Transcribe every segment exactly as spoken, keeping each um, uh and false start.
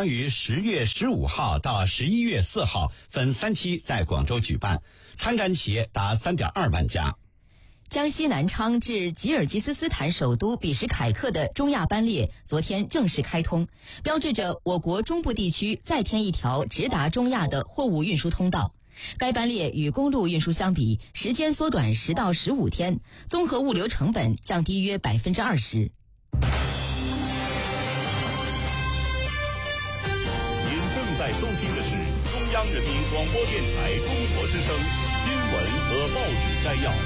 将于十月十五号到十一月四号分三期在广州举办，参展企业达 三点二万家。 江西南昌至吉尔吉斯斯坦首都比什凯克的中亚班列昨天正式开通，标志着我国中部地区再添一条直达中亚的货物运输通道。该班列与公路运输相比，时间缩短十到十五天，综合物流成本降低约百分之二十。您正在收听的是中央人民广播电台中国之声新闻和报纸摘要。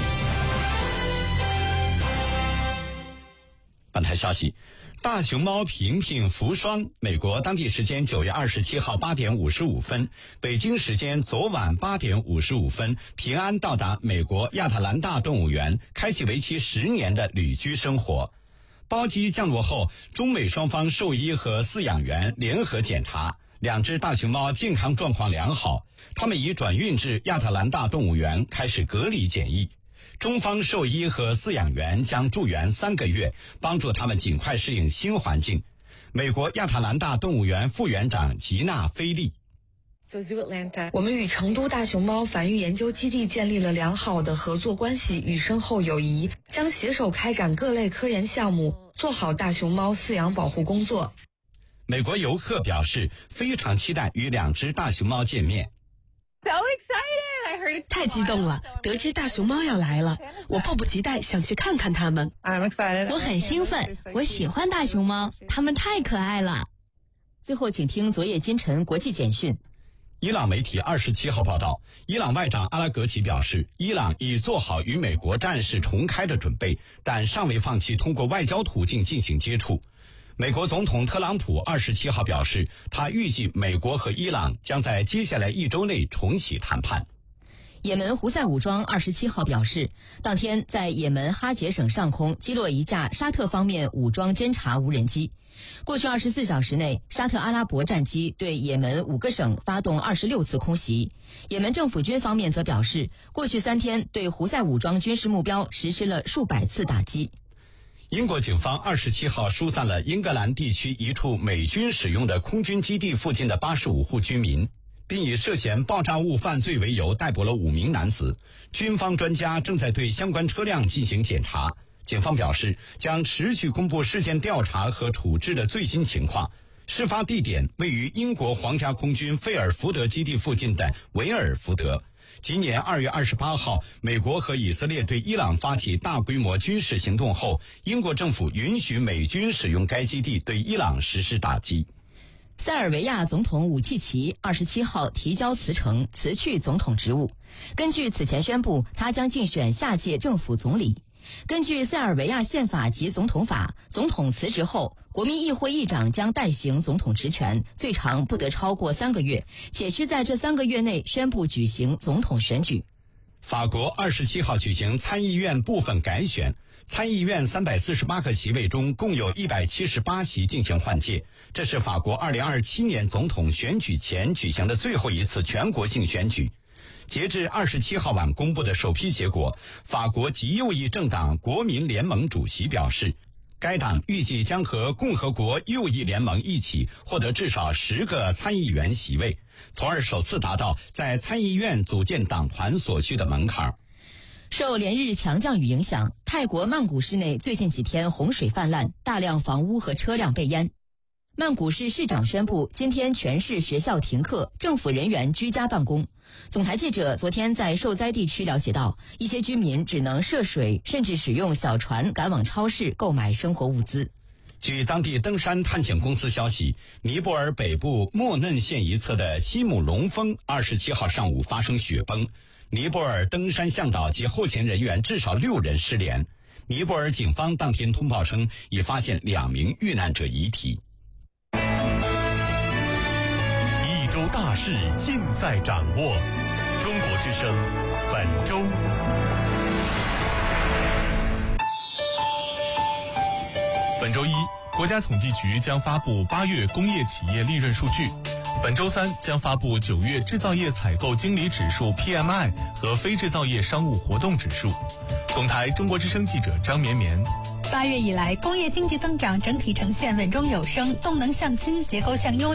本台消息，大熊猫平平福双，美国当地时间九月二十七号八点五十五分，北京时间昨晚八点五十五分，平安到达美国亚特兰大动物园，开启为期十年的旅居生活。包机降落后，中美双方兽医和饲养员联合检查，两只大熊猫健康状况良好，它们已转运至亚特兰大动物园开始隔离检疫。中方兽医和饲养员将驻园三个月，帮助他们尽快适应新环境。美国亚特兰大动物园副园长吉娜·菲利， 我们与成都大熊猫繁育研究基地建立了良好的合作关系与深厚友谊，将携手开展各类科研项目，做好大熊猫饲养保护工作。 美国游客表示非常期待与两只大熊猫见面。 So excited! I heard it's 太激动了，得知大熊猫要来了，我迫不及待想去看看它们。 I'm excited. 我很兴奋，我喜欢大熊猫，它们太可爱了。 最后请听昨夜今晨国际简讯。 伊朗媒体二十七号报道，伊朗外长阿拉格齐表示，伊朗已做好与美国战事重开的准备，但尚未放弃通过外交途径进行接触。美国总统特朗普二十七号表示，他预计美国和伊朗将在接下来一周内重启谈判。 也门胡塞武装二十七号表示，当天在也门哈杰省上空击落一架沙特方面武装侦察无人机。过去二十四小时内，沙特阿拉伯战机对也门五个省发动二十六次空袭。也门政府军方面则表示，过去三天对胡塞武装军事目标实施了数百次打击。 英国警方二十七号疏散了英格兰地区一处美军使用的空军基地附近的八十五户居民，并以涉嫌爆炸物犯罪为由逮捕了五名男子。军方专家正在对相关车辆进行检查。警方表示，将持续公布事件调查和处置的最新情况。事发地点位于英国皇家空军费尔福德基地附近的维尔福德。今年二月二十八号，美国和以色列对伊朗发起大规模军事行动后，英国政府允许美军使用该基地对伊朗实施打击。 塞尔维亚总统武契奇二十七号提交辞呈，辞去总统职务。根据此前宣布，他将竞选下届政府总理。根据塞尔维亚宪法及总统法，总统辞职后，国民议会议长将代行总统职权，最长不得超过三个月，且需在这三个月内宣布举行总统选举。 法国二十七号举行参议院部分改选，参议院三百四十八个席位中共有一百七十八席进行换届，这是法国二零二七年总统选举前举行的最后一次全国性选举。截至二十七号晚公布的首批结果，法国极右翼政党国民联盟主席表示，该党预计将和共和国右翼联盟一起获得至少十个参议员席位，从而首次达到在参议院组建党团所需的门槛。 受连日强降雨影响，泰国曼谷市内最近几天洪水泛滥，大量房屋和车辆被淹。曼谷市市长宣布，今天全市学校停课，政府人员居家办公。总台记者昨天在受灾地区了解到，一些居民只能涉水，甚至使用小船赶往超市购买生活物资。 据当地登山探险公司消息，尼泊尔北部莫嫩县一侧的西姆龙峰二十七号上午发生雪崩，尼泊尔登山向导及后勤人员至少六人失联。尼泊尔警方当天通报称，已发现两名遇难者遗体。 一周大事尽在掌握，中国之声本周。 本周一，国家统计局将发布八月工业企业利润数据。本周三将发布九月制造业采购经理指数 P M I 和非制造业商务活动指数。总台中国之声记者张绵绵。 八月以来，工业经济增长整体呈现稳中有升、动能向新、结构向优的态势。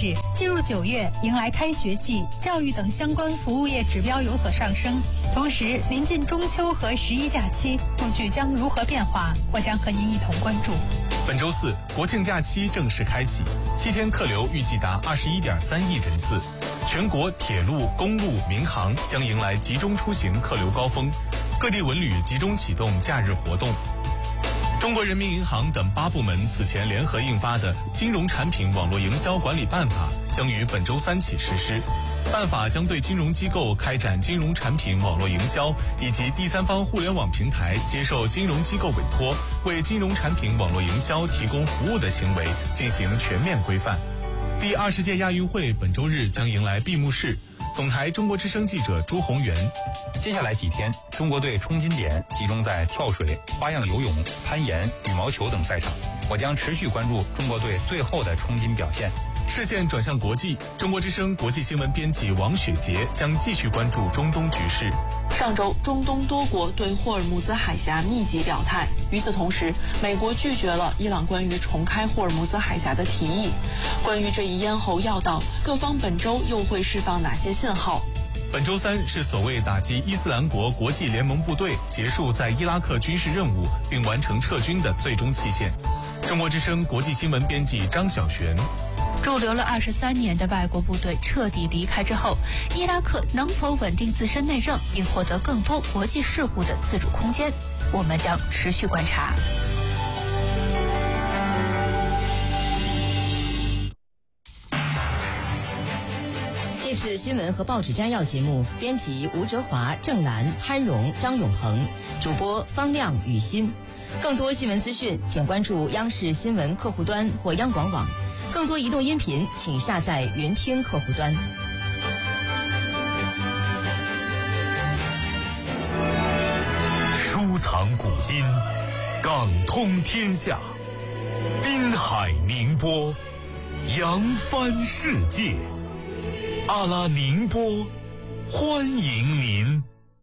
始，进入九月，迎来开学季，教育等相关服务业指标有所上升。同时，临近中秋和十一假期，数据将如何变化，我将和您一同关注。 本周四，国庆假期正式开启，七天客流预计达二十一点三亿人次，全国铁路、公路、民航将迎来集中出行客流高峰，各地文旅集中启动假日活动。中国人民银行等八部门此前联合印发的《金融产品网络营销管理办法》将于本周三起实施。办法将对金融机构开展金融产品网络营销以及第三方互联网平台接受金融机构委托为金融产品网络营销提供服务的行为进行全面规范。第二十届亚运会本周日将迎来闭幕式。总台中国之声记者朱宏元。 接下来几天，中国队冲金点集中在跳水、花样游泳、攀岩、羽毛球等赛场。我将持续关注中国队最后的冲金表现。 视线转向国际，中国之声国际新闻编辑王雪杰将继续关注中东局势。 上周，中东多国对霍尔木兹海峡密集表态。与此同时，美国拒绝了伊朗关于重开霍尔木兹海峡的提议。关于这一咽喉要道，各方本周又会释放哪些信号？ 本周三是所谓打击伊斯兰国国际联盟部队结束在伊拉克军事任务并完成撤军的最终期限。中国之声国际新闻编辑张晓璇。 驻留了二十三年的外国部队彻底离开之后，伊拉克能否稳定自身内政，并获得更多国际事务的自主空间？我们将持续观察。 这次新闻和报纸摘要节目，编辑吴哲华、郑兰、潘荣、张永恒，主播方亮、雨欣。更多新闻资讯，请关注央视新闻客户端或央广网。更多移动音频，请下载云听客户端。 收藏古今，港通天下，滨海宁波，扬帆世界。阿拉宁波，欢迎您。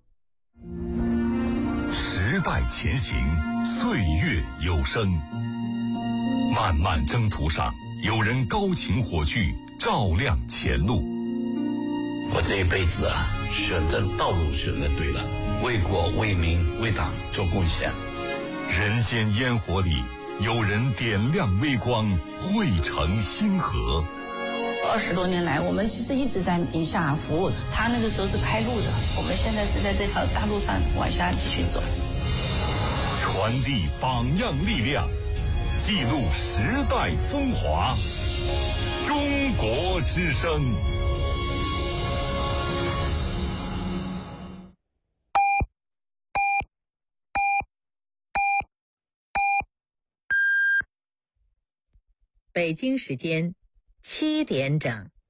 时代前行，岁月有声。漫漫征途上，有人高擎火炬，照亮前路。 我这一辈子啊，选择道路选择对了，为国为民为党做贡献。 人间烟火里，有人点亮微光，汇成星河。 二十多年来，我们其实一直在宁夏尔服务。他那个时候是开路的，我们现在是在这条大路上往下继续走。 传递榜样力量，记录时代风华。中国之声。 北京时间七点整。